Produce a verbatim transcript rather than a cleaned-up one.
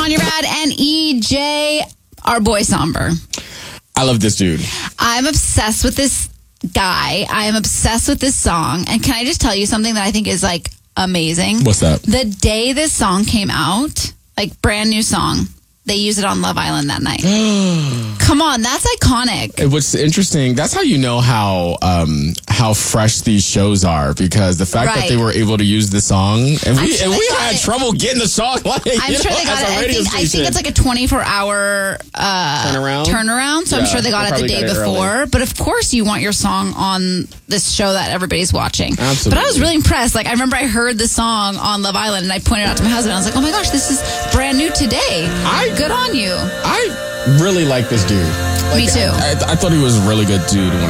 Tanya Rad and E J, our boy Somber. I love this dude. I'm obsessed with this guy. I am obsessed with this song. And can I just tell you something that I think is like amazing? What's that? The day this song came out, like brand new song, they used it on Love Island that night. Come on, that's iconic. What's interesting, that's how you know how um, how fresh these shows are, because the fact Right. that they were able to use the song, and we, sure and they we got had it. trouble getting the song. Like, I'm you sure know, they got as it. a I radio think, I think station. it's like a twenty-four hour uh, Turnaround? turnaround. So I'm Yeah, sure they got they it the probably day got it before. early. But of course, you want your song on this show that everybody's watching. Absolutely. But I was really impressed. Like, I remember I heard the song on Love Island and I pointed it out to my husband. I was like, oh my gosh, this is brand new today. I- Good on you. I really like this dude. Me too. I, I thought he was a really good dude when